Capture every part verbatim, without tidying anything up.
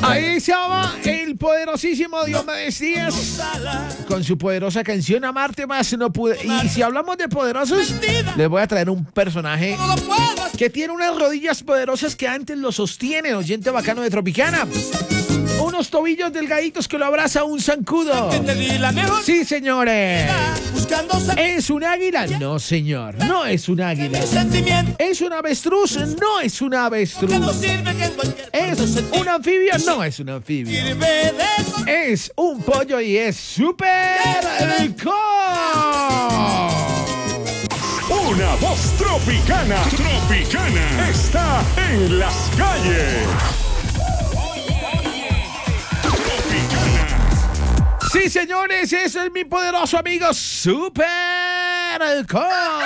Ahí se va el poderosísimo Diomedes Díaz con su poderosa canción Amarte Más No Pude. Y si hablamos de poderosos, les voy a traer un personaje que tiene unas rodillas poderosas que antes lo sostienen, oyente bacano de Tropicana. Unos tobillos delgaditos que lo abraza un zancudo. Sí, señores. ¿Es un águila? No, señor. No es un águila. ¿Es un avestruz? No es un avestruz. ¿Es un anfibio? No es un anfibio. Es un pollo y es súper alcohol. Una voz tropicana. Tropicana. Está en las calles. Sí, señores, ese es mi poderoso amigo Super Alcohol.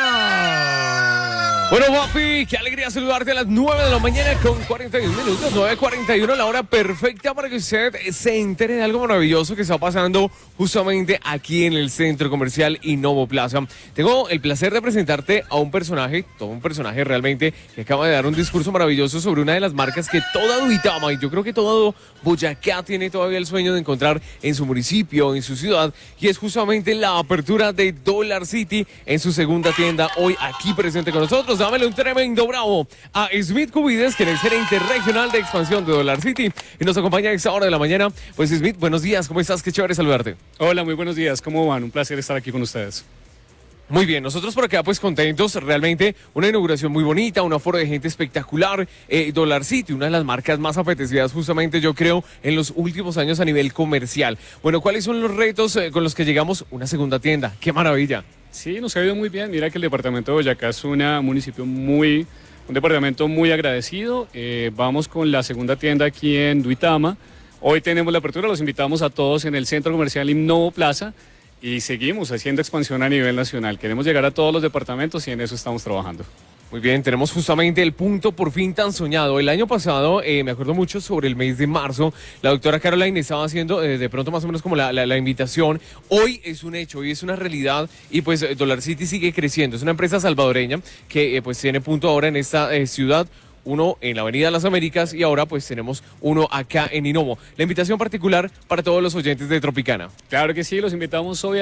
Bueno, papi, qué alegría saludarte a las nueve de la mañana con cuarenta y un minutos, nueve cuarenta y uno, la hora perfecta para que usted se entere de algo maravilloso que está pasando justamente aquí en el Centro Comercial Innovo Plaza. Tengo el placer de presentarte a un personaje, todo un personaje realmente, que acaba de dar un discurso maravilloso sobre una de las marcas que toda Duitama, y yo creo que todo Boyacá tiene todavía el sueño de encontrar en su municipio, en su ciudad, y es justamente la apertura de Dollar City en su segunda tienda, hoy aquí presente con nosotros. Dámele un tremendo bravo a Smith Cubides, quien es gerente regional de expansión de Dollar City y nos acompaña a esta hora de la mañana. Pues Smith, buenos días, ¿cómo estás? Qué chévere saludarte. Hola, muy buenos días, ¿cómo van? Un placer estar aquí con ustedes. Muy bien, nosotros por acá pues contentos, realmente una inauguración muy bonita, un aforo de gente espectacular, eh, Dollar City, una de las marcas más apetecidas justamente yo creo en los últimos años a nivel comercial. Bueno, ¿cuáles son los retos eh, con los que llegamos? Una segunda tienda, ¡qué maravilla! Sí, nos ha ido muy bien, mira que el departamento de Boyacá es un municipio muy, un departamento muy agradecido, eh, vamos con la segunda tienda aquí en Duitama, hoy tenemos la apertura, los invitamos a todos en el Centro Comercial Innovo Plaza. Y seguimos haciendo expansión a nivel nacional. Queremos llegar a todos los departamentos y en eso estamos trabajando. Muy bien, tenemos justamente el punto por fin tan soñado. El año pasado, eh, me acuerdo mucho sobre el mes de marzo, la doctora Caroline estaba haciendo eh, de pronto más o menos como la, la, la invitación. Hoy es un hecho, hoy es una realidad y pues eh, Dollar City sigue creciendo. Es una empresa salvadoreña que eh, pues tiene punto ahora en esta eh, ciudad. Uno en la Avenida Las Américas y ahora pues tenemos uno acá en Innovo. La invitación particular para todos los oyentes de Tropicana. Claro que sí, los invitamos hoy a